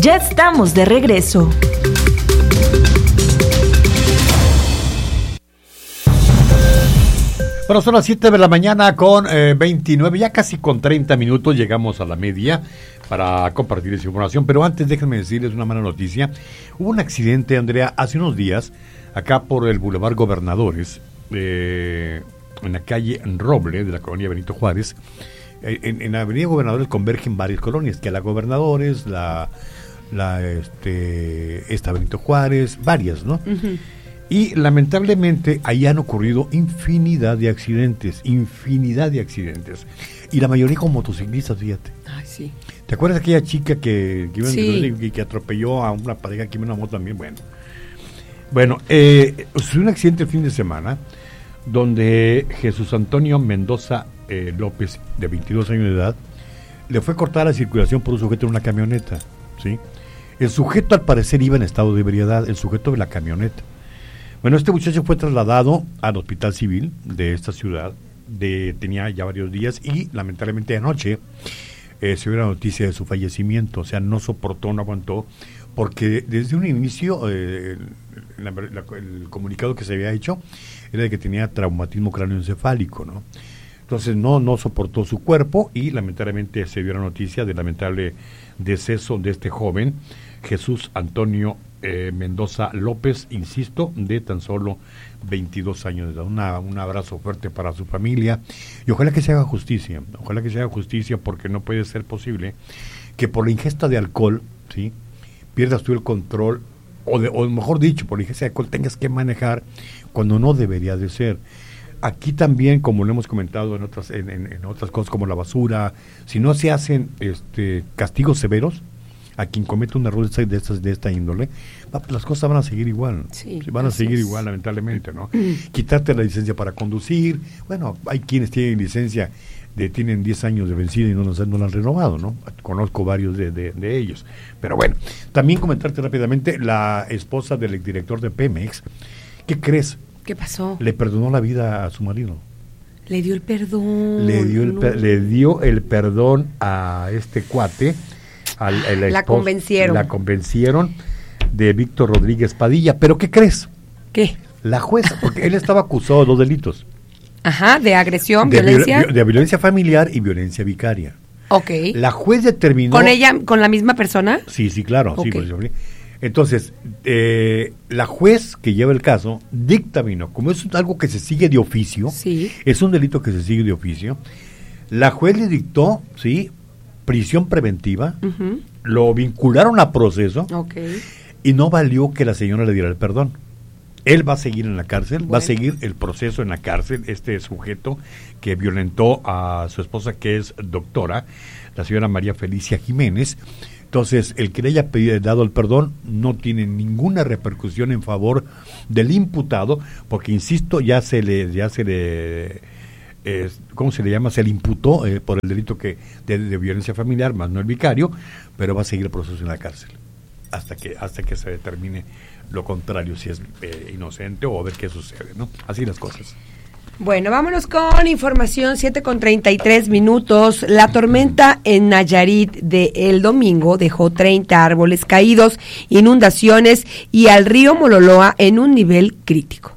Ya estamos de regreso. Bueno, son las 7 de la mañana con 29, ya casi con 30 minutos llegamos a la media para compartir esa información, pero antes déjenme decirles una mala noticia. Hubo un accidente, Andrea, hace unos días, acá por el Boulevard Gobernadores, en la calle Roble de la colonia Benito Juárez. En la avenida Gobernadores convergen varias colonias, que la Gobernadores, esta Benito Juárez, varias, ¿no? Uh-huh. Y lamentablemente ahí han ocurrido infinidad de accidentes. Y la mayoría con motociclistas, fíjate. Ay, sí. ¿Te acuerdas de aquella chica que sí. que atropelló a una pareja que iba en una moto también? Bueno, sucedió un accidente el fin de semana donde Jesús Antonio Mendoza López, de 22 años de edad, le fue cortada la circulación por un sujeto en una camioneta, ¿sí? El sujeto al parecer iba en estado de ebriedad, el sujeto de la camioneta. Bueno, este muchacho fue trasladado al hospital civil de esta ciudad, tenía ya varios días y lamentablemente anoche se vio la noticia de su fallecimiento, o sea, no soportó, no aguantó, porque desde un inicio el comunicado que se había hecho era de que tenía traumatismo cráneoencefálico, ¿no? Entonces no soportó su cuerpo y lamentablemente se vio la noticia del lamentable deceso de este joven, Jesús Antonio Mendoza López, insisto, de tan solo 22 años de edad. Un abrazo fuerte para su familia y ojalá que se haga justicia, porque no puede ser posible que por la ingesta de alcohol, ¿sí?, pierdas tú el control, o mejor dicho, por la ingesta de alcohol tengas que manejar cuando no debería de ser. Aquí también, como lo hemos comentado en otras cosas como la basura, si no se hacen castigos severos a quien comete un error de esta índole, las cosas van a seguir igual. Sí, van a seguir igual, lamentablemente, ¿no? Quitarte la licencia para conducir. Bueno, hay quienes tienen licencia, tienen 10 años de vencida y no la han renovado, ¿no? Conozco varios de ellos. Pero bueno, también comentarte rápidamente, la esposa del exdirector de Pemex, ¿qué crees? ¿Qué pasó? Le perdonó la vida a su marido. Le dio el perdón. Le dio el perdón a este cuate. La convencieron. La convencieron de Víctor Rodríguez Padilla. ¿Pero qué crees? ¿Qué? La jueza, porque él estaba acusado de 2 delitos. Ajá, de agresión, violencia. De violencia familiar y violencia vicaria. Ok. La juez determinó... ¿Con ella, con la misma persona? Sí, claro. Okay. Sí, entonces, la juez que lleva el caso dictaminó, como es algo que se sigue de oficio, sí, es un delito que se sigue de oficio, la juez le dictó, sí, prisión preventiva, uh-huh, lo vincularon a proceso, okay, y no valió que la señora le diera el perdón. Él va a seguir en la cárcel, bueno, va a seguir el proceso en la cárcel, este sujeto que violentó a su esposa, que es doctora, la señora María Felicia Jiménez. Entonces, el que le haya dado el perdón no tiene ninguna repercusión en favor del imputado, porque, insisto, ya se le ¿cómo se le llama? Se le imputó por el delito de violencia familiar, más no el vicario, pero va a seguir el proceso en la cárcel hasta que se determine lo contrario, si es inocente o a ver qué sucede, ¿no? Así las cosas. Bueno, vámonos con información, 7:33. La tormenta en Nayarit del domingo dejó 30 árboles caídos, inundaciones y al río Mololoa en un nivel crítico.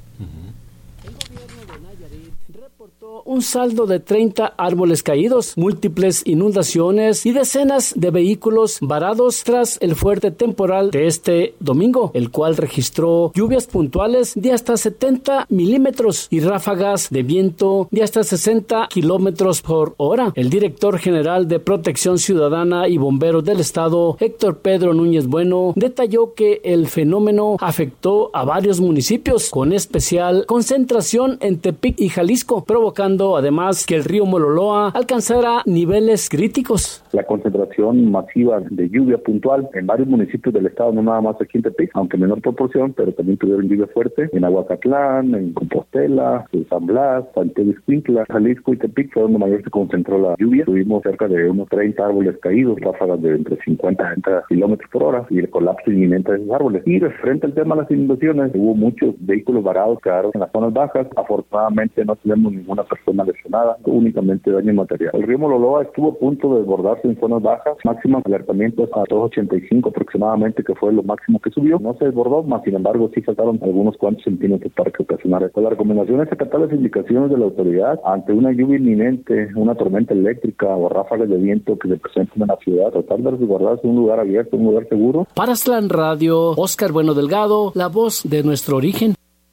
Un saldo de 30 árboles caídos, múltiples inundaciones y decenas de vehículos varados tras el fuerte temporal de este domingo, el cual registró lluvias puntuales de hasta 70 milímetros y ráfagas de viento de hasta 60 kilómetros por hora. El director general de Protección Ciudadana y Bomberos del Estado, Héctor Pedro Núñez Bueno, detalló que el fenómeno afectó a varios municipios, con especial concentración en Tepic y Jalisco, provocando además que el río Mololoa alcanzara niveles críticos. La concentración masiva de lluvia puntual en varios municipios del estado, no nada más aquí en Tepic, aunque en menor proporción, pero también tuvieron lluvia fuerte en Aguacatlán, en Compostela, en San Blas, Santiago Ixcuintla, Jalisco y Tepic fue donde mayor se concentró la lluvia. Tuvimos cerca de unos 30 árboles caídos, ráfagas de entre 50 y 60 kilómetros por hora y el colapso inminente de esos árboles. Y referente al tema de las inundaciones, hubo muchos vehículos varados, quedaron en las zonas bajas. Afortunadamente no tenemos ninguna persona persona lesionada, únicamente daño material. El río Mololoa estuvo a punto de desbordarse en zonas bajas, máximo alertamiento a 2.85 aproximadamente, que fue lo máximo que subió. No se desbordó, más sin embargo sí faltaron algunos cuantos centímetros para que ocasionara esto. La recomendación es acatar las indicaciones de la autoridad ante una lluvia inminente, una tormenta eléctrica o ráfagas de viento que se presenten en la ciudad, tratar de resguardarse en un lugar abierto, un lugar seguro. Para Aztlán Radio, Oscar Bueno Delgado, la voz de nuestro origen.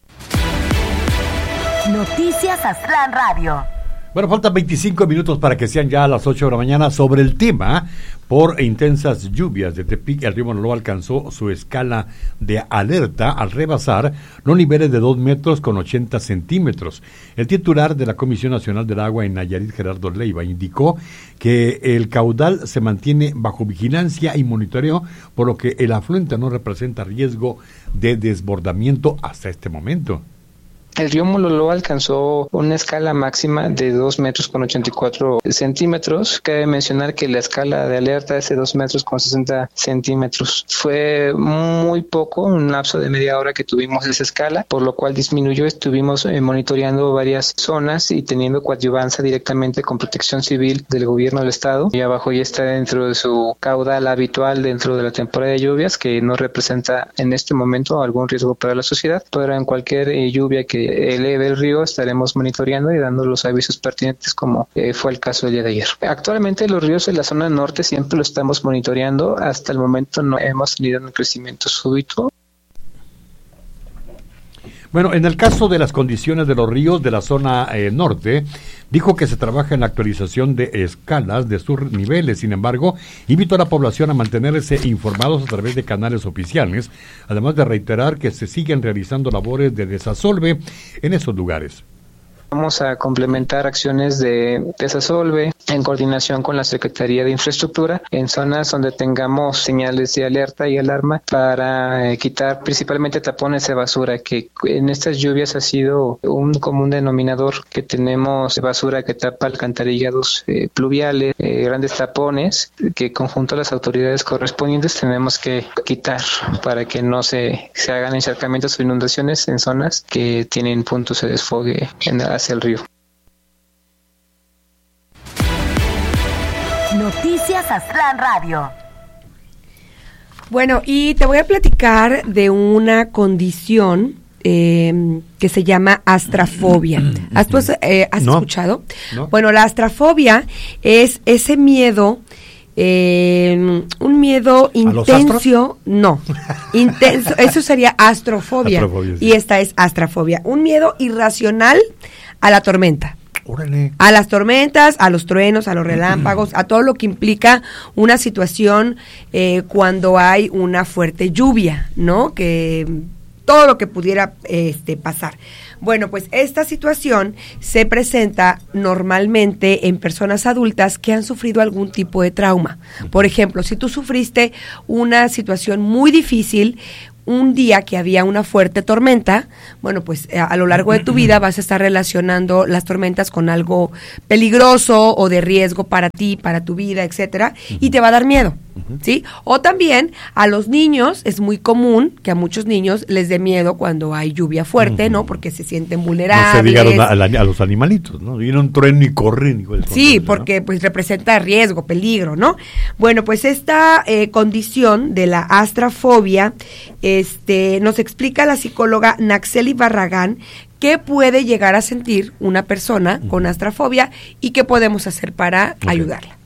Noticias Aztlán Radio. Bueno, faltan 25 minutos para que sean ya las 8 de la mañana. Sobre el tema, por intensas lluvias de Tepic, el río Mololoa alcanzó su escala de alerta al rebasar los niveles de 2 metros con 80 centímetros. El titular de la Comisión Nacional del Agua en Nayarit, Gerardo Leiva, indicó que el caudal se mantiene bajo vigilancia y monitoreo, por lo que el afluente no representa riesgo de desbordamiento hasta este momento. El río Mololoa alcanzó una escala máxima de 2 metros con 84 centímetros. Cabe mencionar que la escala de alerta es de 2 metros con 60 centímetros. Fue muy poco, un lapso de media hora que tuvimos esa escala, por lo cual disminuyó. Estuvimos monitoreando varias zonas y teniendo coadyuvancia directamente con Protección Civil del gobierno del estado. Y abajo ya está dentro de su caudal habitual dentro de la temporada de lluvias, que no representa en este momento algún riesgo para la sociedad, pero en cualquier lluvia que eleve el río estaremos monitoreando y dando los avisos pertinentes, como fue el caso el día de ayer. Actualmente los ríos en la zona norte siempre lo estamos monitoreando. Hasta el momento no hemos tenido un crecimiento súbito. Bueno, en el caso de las condiciones de los ríos de la zona norte, dijo que se trabaja en la actualización de escalas de sus niveles. Sin embargo, invitó a la población a mantenerse informados a través de canales oficiales, además de reiterar que se siguen realizando labores de desasolve en esos lugares. Vamos a complementar acciones de desasolve en coordinación con la Secretaría de Infraestructura en zonas donde tengamos señales de alerta y alarma para quitar principalmente tapones de basura, que en estas lluvias ha sido un común denominador, que tenemos basura que tapa alcantarillados pluviales, grandes tapones que conjunto a las autoridades correspondientes tenemos que quitar para que no se hagan encharcamientos o inundaciones en zonas que tienen puntos de desfogue hacia el río. Noticias Aztlán Radio. Bueno, y te voy a platicar de una condición que se llama astrafobia. ¿Has escuchado? No. Bueno, la astrafobia es ese miedo, un miedo intenso, no, intenso, eso sería astrofobia, sí. Y esta es astrafobia, un miedo irracional a la tormenta. Órale. A las tormentas, a los truenos, a los relámpagos, a todo lo que implica una situación cuando hay una fuerte lluvia, ¿no? Que todo lo que pudiera pasar. Bueno, pues esta situación se presenta normalmente en personas adultas que han sufrido algún tipo de trauma. Por ejemplo, si tú sufriste una situación muy difícil, un día que había una fuerte tormenta, bueno, pues a lo largo de tu vida vas a estar relacionando las tormentas con algo peligroso o de riesgo para ti, para tu vida, etcétera, y te va a dar miedo, ¿sí? O también a los niños, es muy común que a muchos niños les dé miedo cuando hay lluvia fuerte, ¿no? Porque se sienten vulnerables. No se diga a los animalitos, ¿no? Viene un trueno y corren. Sí, porque pues representa riesgo, peligro, ¿no? Bueno, pues esta condición de la astrafobia, nos explica la psicóloga Naxeli Barragán qué puede llegar a sentir una persona con astrafobia y qué podemos hacer para ayudarla.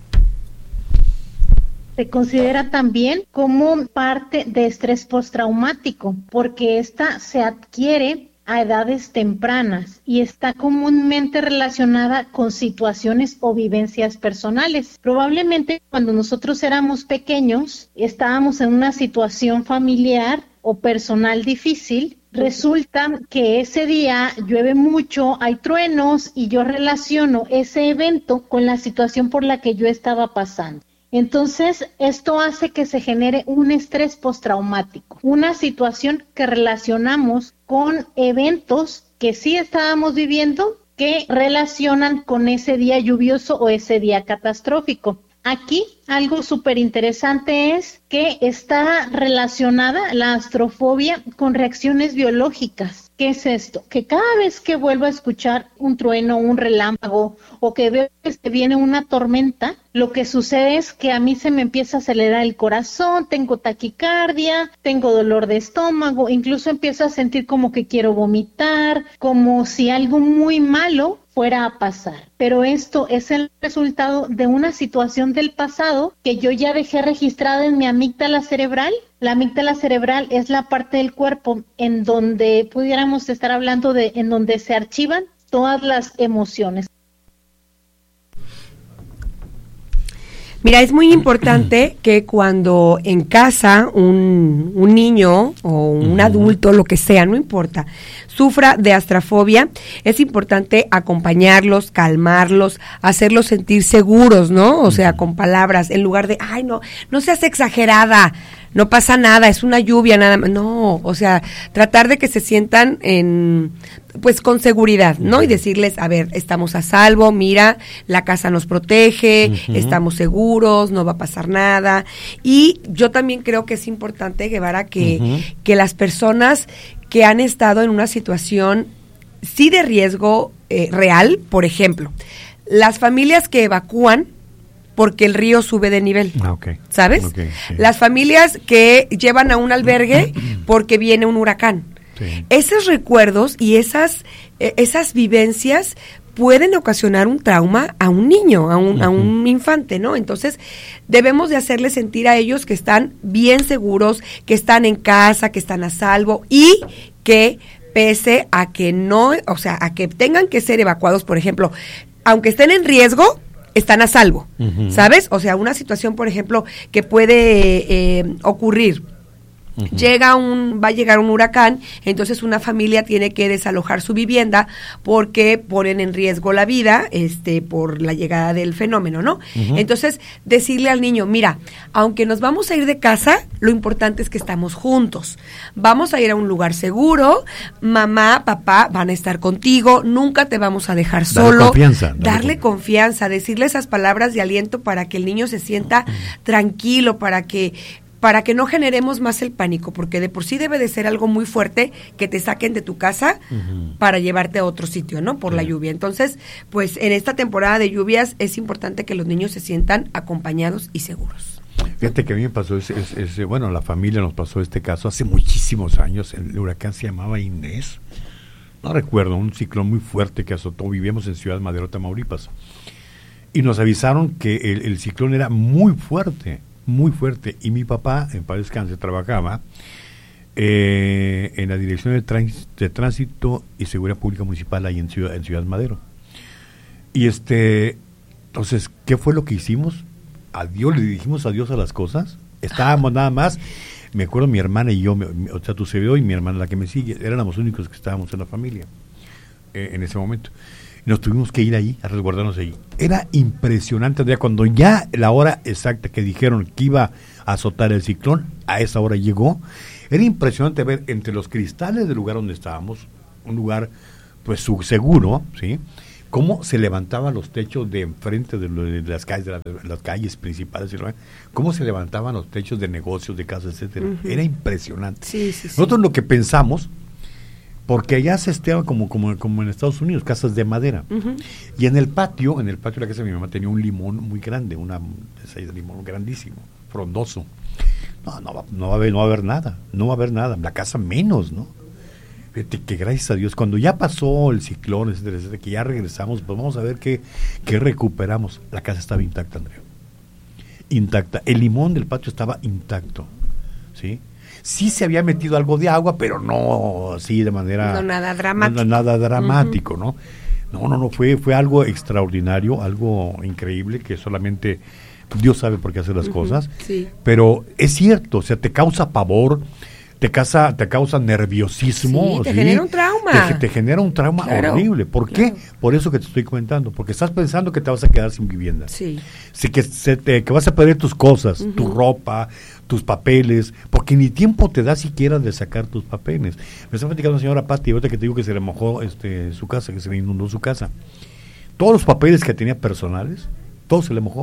Se considera también como parte de estrés postraumático, porque esta se adquiere a edades tempranas y está comúnmente relacionada con situaciones o vivencias personales. Probablemente cuando nosotros éramos pequeños, estábamos en una situación familiar o personal difícil, resulta que ese día llueve mucho, hay truenos y yo relaciono ese evento con la situación por la que yo estaba pasando. Entonces, esto hace que se genere un estrés postraumático, una situación que relacionamos con eventos que sí estábamos viviendo, que relacionan con ese día lluvioso o ese día catastrófico. Aquí algo súper interesante es que está relacionada la astrofobia con reacciones biológicas ¿Qué es esto? Que cada vez que vuelvo a escuchar un trueno, un relámpago, o que veo que se viene una tormenta, lo que sucede es que a mí se me empieza a acelerar el corazón, tengo taquicardia, tengo dolor de estómago, incluso empiezo a sentir como que quiero vomitar, como si algo muy malo fuera a pasar. Pero esto es el resultado de una situación del pasado que yo ya dejé registrada en mi amígdala cerebral. La amígdala cerebral es la parte del cuerpo en donde pudiéramos estar hablando de en donde se archivan todas las emociones. Mira, es muy importante que cuando en casa un niño o un adulto, lo que sea, no importa, sufra de astrafobia, es importante acompañarlos, calmarlos, hacerlos sentir seguros, ¿no? O sea, con palabras, en lugar de, ay, no seas exagerada, no pasa nada, es una lluvia nada más. No, o sea, tratar de que se sientan pues con seguridad, ¿no? Y decirles, a ver, estamos a salvo, mira, la casa nos protege, estamos seguros, no va a pasar nada. Y yo también creo que es importante, Guevara, que las personas que han estado en una situación sí de riesgo real, por ejemplo, las familias que evacúan porque el río sube de nivel, ¿sabes? Okay, sí. Las familias que llevan a un albergue porque viene un huracán. Sí. Esos recuerdos y esas vivencias pueden ocasionar un trauma a un niño, a un infante, ¿no? Entonces, debemos de hacerles sentir a ellos que están bien seguros, que están en casa, que están a salvo y que pese a que no, o sea, a que tengan que ser evacuados, por ejemplo, aunque estén en riesgo, están a salvo, ¿sabes? O sea, una situación, por ejemplo, que puede ocurrir. Va a llegar un huracán, entonces una familia tiene que desalojar su vivienda porque ponen en riesgo la vida, por la llegada del fenómeno, ¿no? Entonces, decirle al niño, mira, aunque nos vamos a ir de casa, lo importante es que estamos juntos. Vamos a ir a un lugar seguro, mamá, papá van a estar contigo, nunca te vamos a dejar solo. Darle confianza, decirle esas palabras de aliento para que el niño se sienta tranquilo, para que no generemos más el pánico, porque de por sí debe de ser algo muy fuerte que te saquen de tu casa para llevarte a otro sitio, ¿no? Por la lluvia. Entonces, pues en esta temporada de lluvias es importante que los niños se sientan acompañados y seguros. Fíjate que a mí me pasó bueno, la familia nos pasó este caso hace muchísimos años. El huracán se llamaba Inés. No recuerdo, un ciclón muy fuerte que azotó. Vivíamos en Ciudad Madero, Tamaulipas. Y nos avisaron que el ciclón era muy fuerte, y mi papá, en paz descanse, trabajaba en la Dirección de Tránsito y Seguridad Pública Municipal ahí en Ciudad Madero. Y entonces, ¿qué fue lo que hicimos? Le dijimos adiós a las cosas. Estábamos nada más, me acuerdo mi hermana y yo, o sea, tu servidor y mi hermana, la que me sigue, éramos los únicos que estábamos en la familia en ese momento. Nos tuvimos que ir ahí, a resguardarnos ahí. Era impresionante, Andrea, cuando ya la hora exacta que dijeron que iba a azotar el ciclón, a esa hora llegó. Era impresionante ver entre los cristales del lugar donde estábamos, un lugar pues seguro, ¿sí? Cómo se levantaban los techos de enfrente de las calles principales, cómo se levantaban los techos de negocios, de casas, etcétera. Era impresionante. Sí. Nosotros lo que pensamos, porque allá se esteaba como en Estados Unidos, casas de madera. Y en el patio de la casa de mi mamá tenía un limón muy grande, un limón grandísimo, frondoso. No va a haber nada, la casa menos, ¿no? Fíjate que gracias a Dios, cuando ya pasó el ciclón, etcétera, que ya regresamos, pues vamos a ver qué recuperamos. La casa estaba intacta, Andrea. Intacta. El limón del patio estaba intacto, ¿sí? Sí se había metido algo de agua, pero no así de manera... No, nada dramático. Nada dramático, ¿no? No, fue algo extraordinario, algo increíble, que solamente Dios sabe por qué hacer las cosas. Sí. Pero es cierto, o sea, te causa pavor, te causa nerviosismo. Sí, te genera un trauma. Te genera un trauma horrible. ¿Por qué? Por eso que te estoy comentando, porque estás pensando que te vas a quedar sin vivienda. Sí. Que vas a perder tus cosas, tu ropa, tus papeles, porque ni tiempo te da siquiera de sacar tus papeles. Me está platicando una señora Pati, ahorita que te digo que se le mojó su casa, que se le inundó su casa. Todos los papeles que tenía personales, todo se le mojó.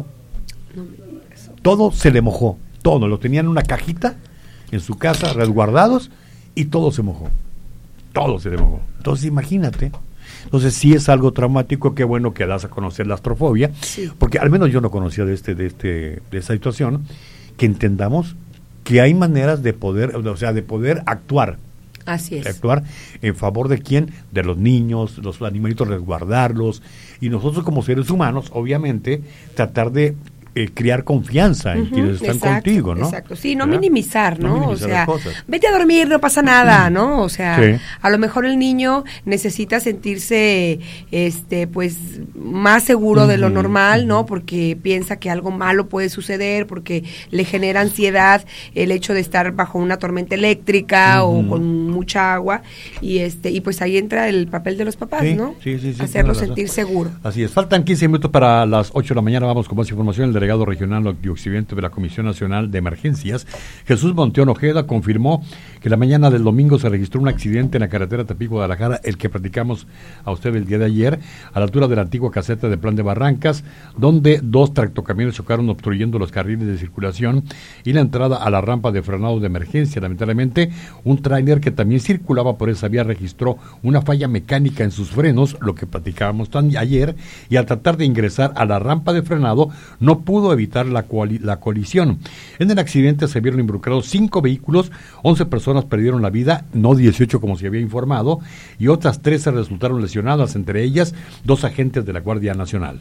Todo se le mojó, todo. Lo tenía en una cajita en su casa, resguardados, y todo se mojó. todo se mojó. Entonces imagínate. Entonces sí es algo traumático. Qué bueno que das a conocer la astrofobia, sí, porque al menos yo no conocía de esta situación, que entendamos que hay maneras de poder, o sea, de poder actuar. Así es. Actuar en favor de quién, de los niños, los animalitos, resguardarlos, y nosotros como seres humanos, obviamente, tratar de crear confianza en quienes están contigo, ¿no? Exacto, sí, no minimizar, ¿no? Minimizar, o sea, vete a dormir, no pasa nada, ¿no? O sea, sí, a lo mejor el niño necesita sentirse, pues, más seguro de lo normal, ¿no? Porque piensa que algo malo puede suceder, porque le genera ansiedad el hecho de estar bajo una tormenta eléctrica o con mucha agua, y pues ahí entra el papel de los papás, sí, ¿no? Sí, hacerlo sentir seguro. Así es, faltan 15 minutos para las 8 de la mañana, vamos con más información. El delegado regional y occidente de la Comisión Nacional de Emergencias, Jesús Monteón Ojeda, confirmó que la mañana del domingo se registró un accidente en la carretera Tepic-Guadalajara, el que platicamos a usted el día de ayer, a la altura de la antigua caseta de Plan de Barrancas, donde 2 tractocamiones chocaron obstruyendo los carriles de circulación y la entrada a la rampa de frenado de emergencia. Lamentablemente, un tráiler que también circulaba por esa vía registró una falla mecánica en sus frenos, lo que platicábamos ayer, y al tratar de ingresar a la rampa de frenado, no pudo evitar la colisión. En el accidente se vieron involucrados 5 vehículos, 11 personas perdieron la vida, no 18 como se había informado, y otras 13 resultaron lesionadas, entre ellas 2 agentes de la Guardia Nacional.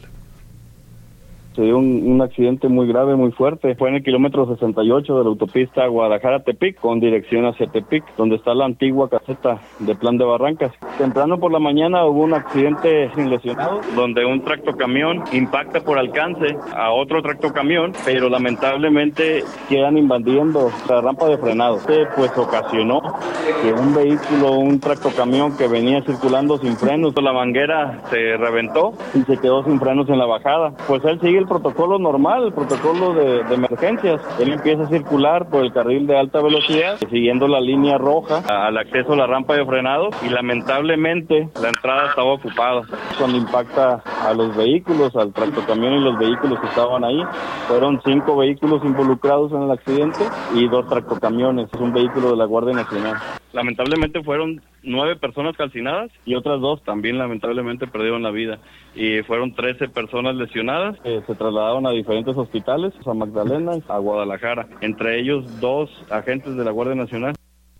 Se dio un accidente muy grave, muy fuerte. Fue en el kilómetro 68 de la autopista Guadalajara-Tepic, con dirección hacia Tepic, donde está la antigua caseta de Plan de Barrancas. Temprano por la mañana hubo un accidente sin lesionados, donde un tractocamión impacta por alcance a otro tractocamión, pero lamentablemente quedan invadiendo la rampa de frenado. Pues ocasionó que un vehículo, un tractocamión que venía circulando sin frenos, la manguera se reventó y se quedó sin frenos en la bajada. Pues él sigue el protocolo normal, el protocolo de emergencias. Él empieza a circular por el carril de alta velocidad, siguiendo la línea roja al acceso a la rampa de frenado, y lamentablemente la entrada estaba ocupada. Cuando impacta a los vehículos, al tractocamión y los vehículos que estaban ahí, fueron 5 vehículos involucrados en el accidente y 2 tractocamiones, es un vehículo de la Guardia Nacional. Lamentablemente fueron 9 personas calcinadas y otras 2 también lamentablemente perdieron la vida, y fueron 13 personas lesionadas. Se trasladaron a diferentes hospitales, a Magdalena y a Guadalajara, entre ellos 2 agentes de la Guardia Nacional.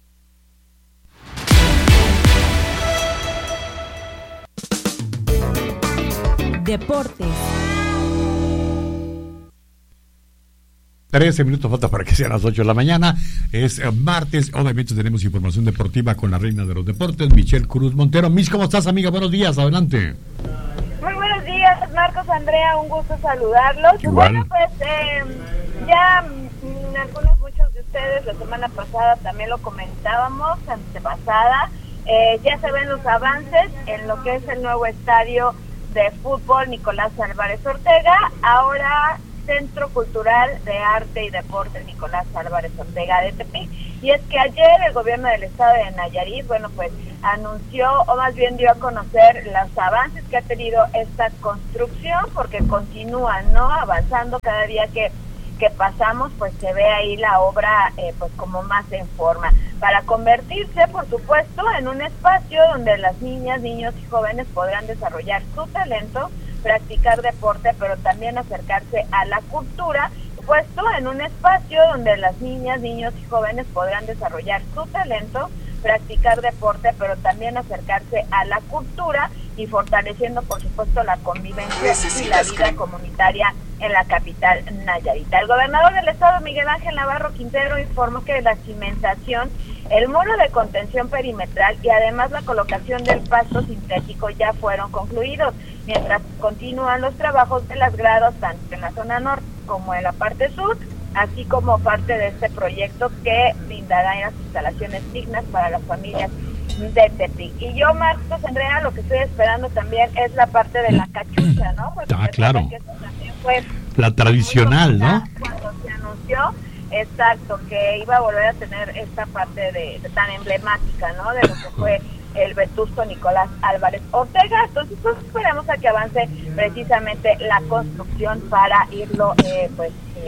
Deportes. 13 minutos falta para que sean las 8 de la mañana. Es martes, obviamente tenemos información deportiva con la reina de los deportes, Michelle Cruz Montero. Miss, ¿cómo estás, amiga? Buenos días, adelante. Muy buenos días, Marcos, Andrea, un gusto saludarlos. Igual. Bueno, pues ya muchos de ustedes la semana pasada también lo comentábamos, antepasada, ya se ven los avances en lo que es el nuevo estadio de fútbol Nicolás Álvarez Ortega, ahora Centro Cultural de Arte y Deporte Nicolás Álvarez Ortega de Tepic. Y es que ayer el gobierno del estado de Nayarit, bueno, pues anunció, o más bien dio a conocer los avances que ha tenido esta construcción, porque continúan, ¿no?, avanzando cada día que pasamos, pues se ve ahí la obra pues como más en forma, para convertirse, por supuesto, en un espacio donde las niñas, niños y jóvenes podrán desarrollar su talento, practicar deporte, pero también acercarse a la cultura, puesto en un espacio donde las niñas, niños y jóvenes podrán desarrollar su talento, practicar deporte, pero también acercarse a la cultura y fortaleciendo, por supuesto, la convivencia y la vida comunitaria en la capital Nayarita. El gobernador del estado, Miguel Ángel Navarro Quintero, informó que la cimentación, el muro de contención perimetral y además la colocación del pasto sintético ya fueron concluidos, mientras continúan los trabajos de las gradas tanto en la zona norte como en la parte sur, así como parte de este proyecto que brindará las instalaciones dignas para las familias de Tepic. Y yo, Marcos, Andrea, lo que estoy esperando también es la parte de la cachucha, ¿no? Porque claro. Que eso también fue la tradicional, ¿no? Cuando se anunció, exacto, que iba a volver a tener esta parte de tan emblemática, ¿no? De lo que fue el vetusto Nicolás Álvarez Ortega. Entonces, pues esperamos a que avance precisamente la construcción para irlo,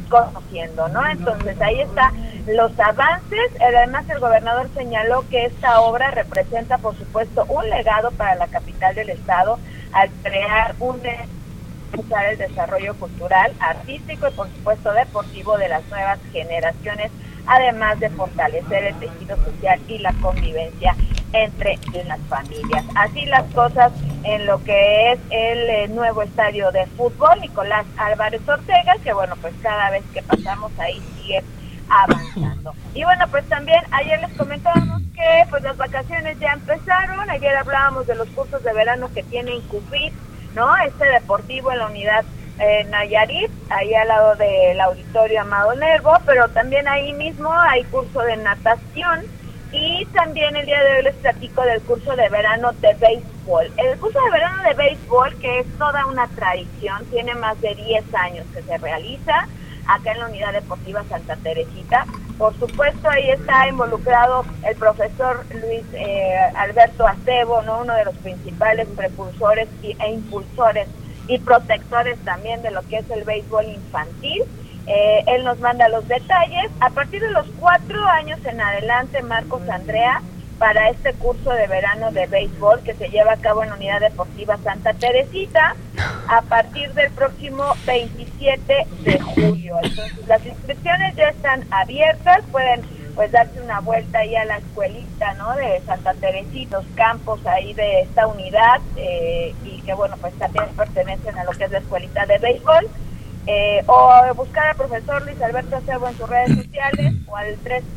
conociendo, ¿no? Entonces ahí está los avances. Además, el gobernador señaló que esta obra representa, por supuesto, un legado para la capital del estado al crear el desarrollo cultural, artístico y, por supuesto, deportivo de las nuevas generaciones, además de fortalecer el tejido social y la convivencia entre las familias. Así las cosas en lo que es el nuevo estadio de fútbol Nicolás Álvarez Ortega, que bueno, pues cada vez que pasamos ahí sigue avanzando. Y bueno, pues también ayer les comentábamos que pues las vacaciones ya empezaron. Ayer hablábamos de los cursos de verano que tiene Incufit, ¿no? Este deportivo en la unidad Nayarit, ahí al lado del auditorio Amado Nervo, pero también ahí mismo hay curso de natación. Y también el día de hoy les platico del curso de verano de béisbol. El curso de verano de béisbol, que es toda una tradición, tiene más de 10 años que se realiza acá en la Unidad Deportiva Santa Teresita. Por supuesto, ahí está involucrado el profesor Luis Alberto Acebo, ¿no? Uno de los principales precursores e impulsores y protectores también de lo que es el béisbol infantil. Él nos manda los detalles. A partir de los 4 años en adelante, Marcos Andrea, para este curso de verano de béisbol que se lleva a cabo en la Unidad Deportiva Santa Teresita, a partir del próximo 27 de julio. Entonces, las inscripciones ya están abiertas, pueden pues darse una vuelta ahí a la escuelita, ¿no? De Santa Teresita, los campos ahí de esta unidad, y que bueno, pues también pertenecen a lo que es la escuelita de béisbol. O buscar al profesor Luis Alberto Acebo en sus redes sociales o al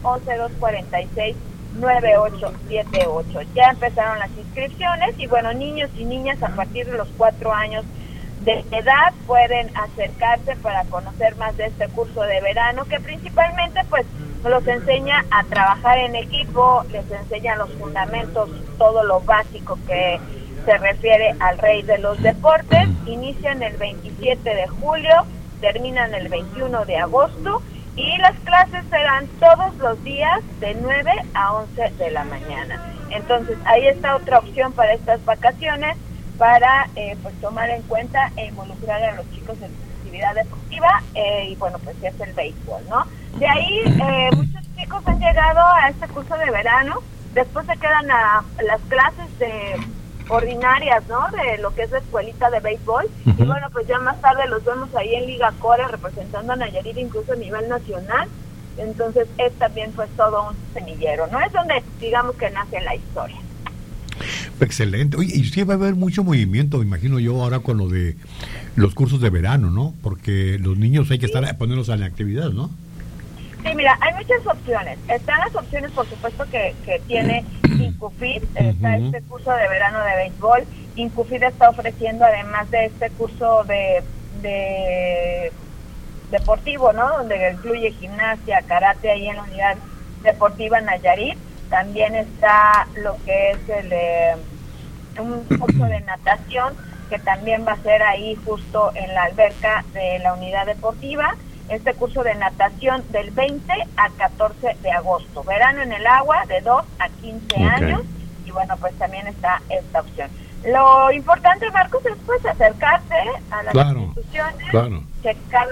311-246-9878. Ya empezaron las inscripciones y bueno, niños y niñas a partir de los 4 años de edad pueden acercarse para conocer más de este curso de verano, que principalmente pues los enseña a trabajar en equipo, les enseña los fundamentos, todo lo básico que se refiere al rey de los deportes. Inician el 27 de julio, terminan el 21 de agosto y las clases serán todos los días de 9 a 11 de la mañana. Entonces ahí está otra opción para estas vacaciones, para pues tomar en cuenta e involucrar a los chicos en su actividad deportiva, y bueno, pues es el béisbol, ¿no? De ahí muchos chicos han llegado a este curso de verano, después se quedan a las clases de ordinarias, ¿no? De lo que es la escuelita de béisbol. Y bueno, pues ya más tarde los vemos ahí en Liga Core representando a Nayarit incluso a nivel nacional. Entonces es también pues todo un semillero, ¿no? Es donde digamos que nace la historia. Excelente. Oye, y sí va a haber mucho movimiento, me imagino yo, ahora con lo de los cursos de verano, ¿no? Porque los niños hay que estar ponerlos en la actividad, ¿no? Sí, mira, hay muchas opciones. Están las opciones, por supuesto, que tiene Incufit. Está este curso de verano de béisbol. Incufit está ofreciendo, además de este curso de deportivo, ¿no? Donde incluye gimnasia, karate, ahí en la Unidad Deportiva Nayarit. También está lo que es un curso de natación, que también va a ser ahí justo en la alberca de la Unidad Deportiva. Este curso de natación del 20 a 14 de agosto. Verano en el agua de 2 a 15 años. Y bueno, pues también está esta opción. Lo importante, Marcos, es pues acercarse a las instituciones, checar